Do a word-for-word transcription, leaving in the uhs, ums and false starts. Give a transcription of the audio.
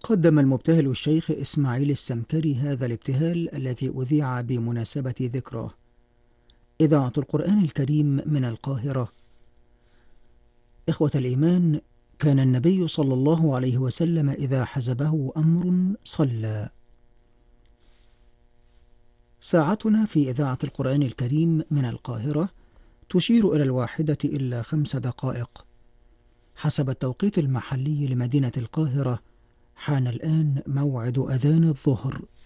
قدم المبتهل الشيخ إسماعيل السمكري هذا الابتهال الذي أذيع بمناسبة ذكراه. إذاعة القرآن الكريم من القاهرة. إخوة الإيمان، كان النبي صلى الله عليه وسلم إذا حزبه أمر صلى. ساعتنا في إذاعة القرآن الكريم من القاهرة تشير إلى الواحدة إلا خمس دقائق حسب التوقيت المحلي لمدينة القاهرة. حان الآن موعد أذان الظهر.